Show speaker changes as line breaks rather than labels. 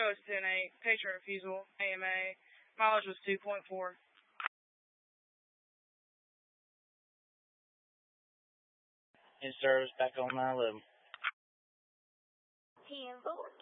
Show is 10-8. Patient refusal. AMA. Mileage was 2.4.
In service back on 911.
10-4.